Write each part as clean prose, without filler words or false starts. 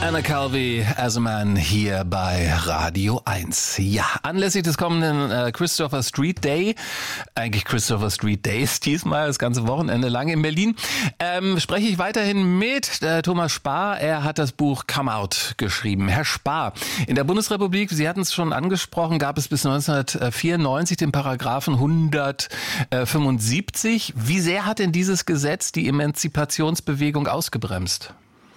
Anna Calvi, As a Man hier bei Radio 1. Ja, anlässlich des kommenden Christopher Street Day, eigentlich Christopher Street Days diesmal, das ganze Wochenende lang in Berlin, spreche ich weiterhin mit Thomas Spahr. Er hat das Buch Come Out geschrieben. Herr Spahr, in der Bundesrepublik, Sie hatten es schon angesprochen, gab es bis 1994 den Paragraphen 175. Wie sehr hat denn dieses Gesetz die Emanzipationsbewegung ausgebremst?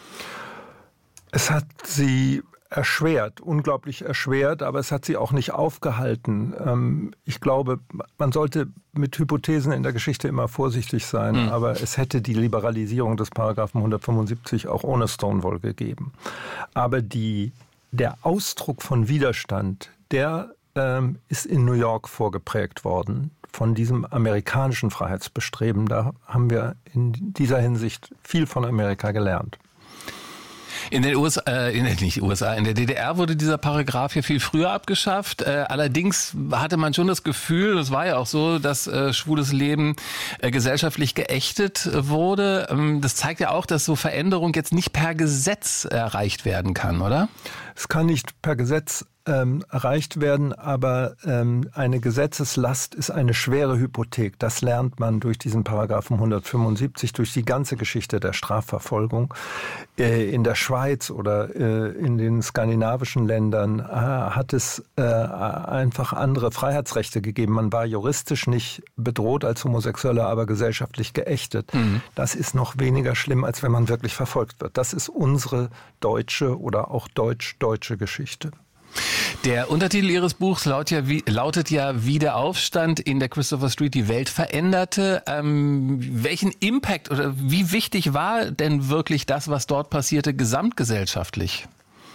Es hat sie erschwert, unglaublich erschwert, aber es hat sie auch nicht aufgehalten. Ich glaube, man sollte mit Hypothesen in der Geschichte immer vorsichtig sein, aber es hätte die Liberalisierung des Paragraphen 175 auch ohne Stonewall gegeben. Aber der Ausdruck von Widerstand, der ist in New York vorgeprägt worden von diesem amerikanischen Freiheitsbestreben. Da haben wir in dieser Hinsicht viel von Amerika gelernt. In den USA, in der DDR wurde dieser Paragraph hier viel früher abgeschafft. Allerdings hatte man schon das Gefühl, das war ja auch so, dass schwules Leben gesellschaftlich geächtet wurde. Das zeigt ja auch, dass so Veränderung jetzt nicht per Gesetz erreicht werden kann, oder? Es kann nicht per Gesetz erreicht werden, aber eine Gesetzeslast ist eine schwere Hypothek. Das lernt man durch diesen Paragraphen 175, durch die ganze Geschichte der Strafverfolgung. In der Schweiz oder in den skandinavischen Ländern hat es einfach andere Freiheitsrechte gegeben. Man war juristisch nicht bedroht als Homosexueller, aber gesellschaftlich geächtet. Das ist noch weniger schlimm, als wenn man wirklich verfolgt wird. Das ist unsere deutsche oder auch deutsch-deutsche Geschichte. Der Untertitel Ihres Buchs lautet ja Wie der Aufstand in der Christopher Street die Welt veränderte. Welchen Impact oder wie wichtig war denn wirklich das, was dort passierte, gesamtgesellschaftlich?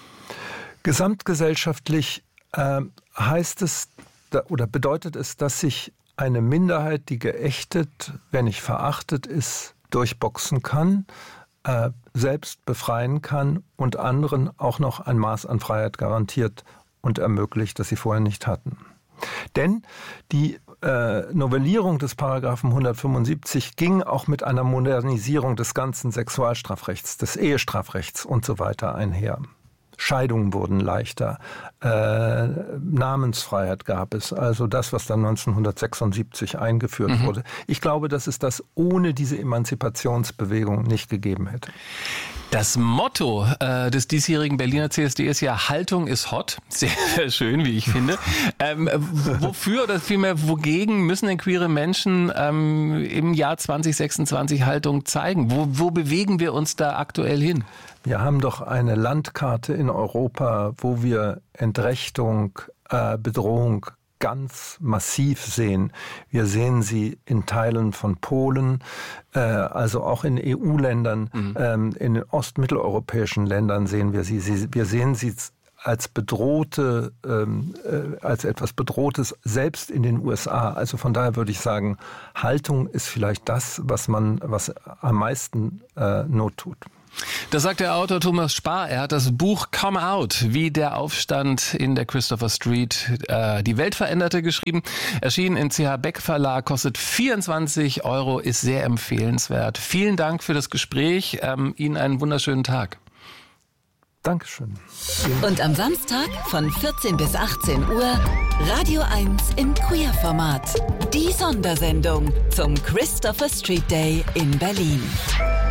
Gesamtgesellschaftlich heißt es oder bedeutet es, dass sich eine Minderheit, die geächtet, wenn nicht verachtet ist, durchboxen kann, selbst befreien kann und anderen auch noch ein Maß an Freiheit garantiert und ermöglicht, das sie vorher nicht hatten. Denn die Novellierung des Paragraphen 175 ging auch mit einer Modernisierung des ganzen Sexualstrafrechts, des Ehestrafrechts und so weiter einher. Scheidungen wurden leichter, Namensfreiheit gab es, also das, was dann 1976 eingeführt wurde. Ich glaube, dass es das ohne diese Emanzipationsbewegung nicht gegeben hätte. Das Motto des diesjährigen Berliner CSD ist ja Haltung ist hot. Sehr, sehr schön, wie ich finde. Wofür oder vielmehr wogegen müssen denn queere Menschen im Jahr 2026 Haltung zeigen? Wo bewegen wir uns da aktuell hin? Wir haben doch eine Landkarte in Europa, wo wir Entrechtung, Bedrohung ganz massiv sehen. Wir sehen sie in Teilen von Polen, also auch in EU-Ländern, in den ostmitteleuropäischen Ländern sehen wir sie. Wir sehen sie als bedrohte, als etwas Bedrohtes, selbst in den USA. Also von daher würde ich sagen, Haltung ist vielleicht das, was am meisten Not tut. Das sagt der Autor Thomas Spahr. Er hat das Buch Come Out, wie der Aufstand in der Christopher Street die Welt veränderte, geschrieben. Erschienen im CH Beck Verlag, kostet 24 €, ist sehr empfehlenswert. Vielen Dank für das Gespräch. Ihnen einen wunderschönen Tag. Dankeschön. Und am Samstag von 14 bis 18 Uhr Radio 1 im Queer-Format. Die Sondersendung zum Christopher Street Day in Berlin.